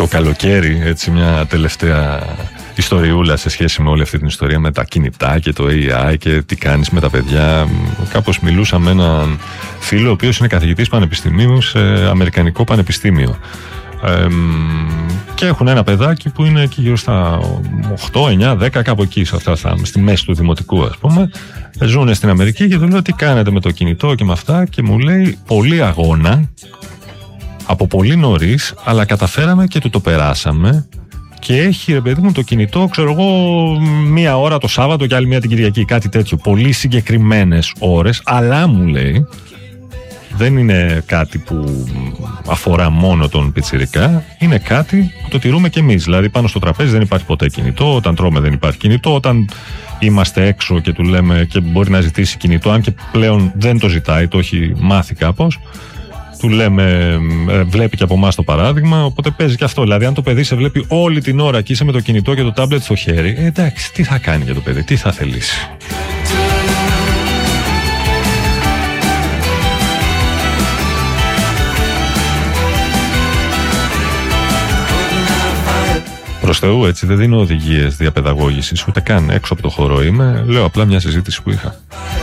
το καλοκαίρι, έτσι μια τελευταία ιστοριούλα σε σχέση με όλη αυτή την ιστορία με τα κινητά και το AI και τι κάνεις με τα παιδιά. Κάπως μιλούσα με έναν φίλο ο οποίος είναι καθηγητής πανεπιστημίου σε αμερικανικό πανεπιστήμιο. Και έχουν ένα παιδάκι που είναι εκεί γύρω στα 8, 9, 10, κάπου εκεί, στη μέση του δημοτικού, ας πούμε. Ζούνε στην Αμερική και του λέω τι κάνετε με το κινητό και με αυτά, και μου λέει πολύ αγώνα από πολύ νωρίς, αλλά καταφέραμε και του το περάσαμε και έχει, ρε παιδί μου, το κινητό, ξέρω εγώ, 1 ώρα το Σάββατο και άλλη 1 την Κυριακή, κάτι τέτοιο, πολύ συγκεκριμένες ώρες, αλλά μου λέει δεν είναι κάτι που αφορά μόνο τον πιτσιρικά, είναι κάτι που το τηρούμε κι εμείς. Δηλαδή πάνω στο τραπέζι δεν υπάρχει ποτέ κινητό, όταν τρώμε δεν υπάρχει κινητό, όταν είμαστε έξω και του λέμε και μπορεί να ζητήσει κινητό, αν και πλέον δεν το ζητάει, το έχει μάθει κάπως, του λέμε, βλέπει και από εμάς το παράδειγμα, οπότε παίζει και αυτό. Δηλαδή αν το παιδί σε βλέπει όλη την ώρα και είσαι με το κινητό και το τάμπλετ στο χέρι, εντάξει, τι θα κάνει για το παιδί, τι θα θελήσει. Προς Θεού, έτσι, δεν δίνω οδηγίες διαπαιδαγώγησης, ούτε καν έξω από το χώρο είμαι. Λέω απλά μια συζήτηση που είχα.